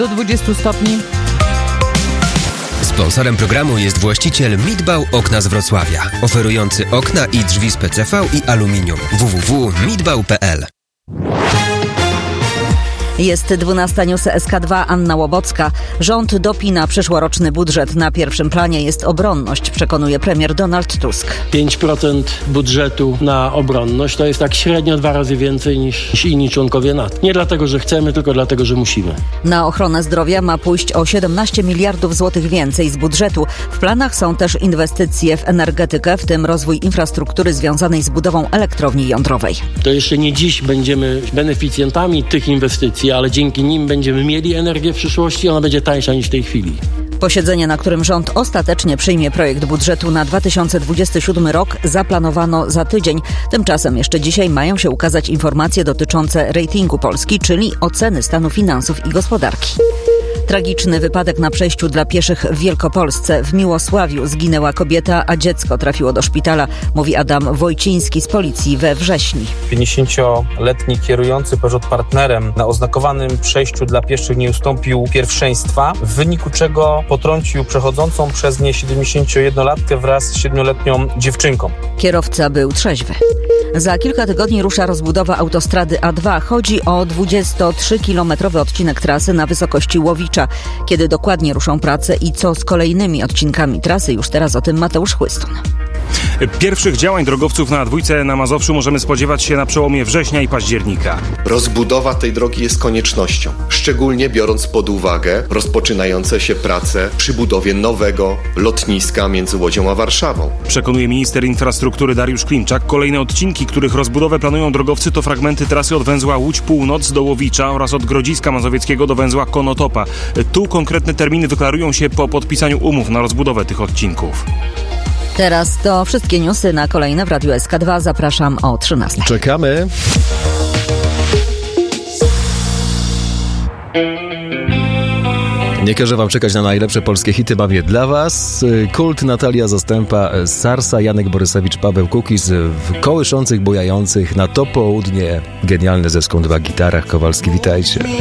do 20 stopni. Sponsorem programu jest właściciel Midbau Okna z Wrocławia, oferujący okna i drzwi z PCV i aluminium. www.midbau.pl. Jest 12 News SK2, Anna Łobocka. Rząd dopina przyszłoroczny budżet. Na pierwszym planie jest obronność, przekonuje premier Donald Tusk. 5% budżetu na obronność to jest tak średnio 2 razy więcej niż inni członkowie NATO. Nie dlatego, że chcemy, tylko dlatego, że musimy. Na ochronę zdrowia ma pójść o 17 miliardów złotych więcej z budżetu. W planach są też inwestycje w energetykę, w tym rozwój infrastruktury związanej z budową elektrowni jądrowej. To jeszcze nie dziś będziemy beneficjentami tych inwestycji, ale dzięki nim będziemy mieli energię w przyszłości, ona będzie tańsza niż w tej chwili. Posiedzenie, na którym rząd ostatecznie przyjmie projekt budżetu na 2027 rok, zaplanowano za tydzień. Tymczasem jeszcze dzisiaj mają się ukazać informacje dotyczące ratingu Polski, czyli oceny stanu finansów i gospodarki. Tragiczny wypadek na przejściu dla pieszych w Wielkopolsce. W Miłosławiu zginęła kobieta, a dziecko trafiło do szpitala, mówi Adam Wojciński z policji we Wrześni. 50-letni kierujący Peugeot partnerem na oznakowanym przejściu dla pieszych nie ustąpił pierwszeństwa, w wyniku czego potrącił przechodzącą przez nie 71-latkę wraz z 7-letnią dziewczynką. Kierowca był trzeźwy. Za kilka tygodni rusza rozbudowa autostrady A2. Chodzi o 23-kilometrowy odcinek trasy na wysokości Łowicza. Kiedy dokładnie ruszą prace i co z kolejnymi odcinkami trasy, już teraz o tym Mateusz Chłystun. Pierwszych działań drogowców na A2 na Mazowszu możemy spodziewać się na przełomie września i października. Rozbudowa tej drogi jest koniecznością, szczególnie biorąc pod uwagę rozpoczynające się prace przy budowie nowego lotniska między Łodzią a Warszawą. Przekonuje minister infrastruktury Dariusz Klimczak. Kolejne odcinki, których rozbudowę planują drogowcy, to fragmenty trasy od węzła Łódź Północ do Łowicza oraz od Grodziska Mazowieckiego do węzła Konotopa. Tu konkretne terminy wyklarują się po podpisaniu umów na rozbudowę tych odcinków. Teraz to wszystkie newsy na kolejne w Radiu SK2. Zapraszam o 13:00. Czekamy. Nie każę wam czekać na najlepsze polskie hity, bawię dla was. Kult, Natalia Zastępa, Sarsa, Janek Borysewicz, Paweł Kukiz w kołyszących, bujających na to południe. Genialny zespół, 2 gitarach. Kowalski, witajcie.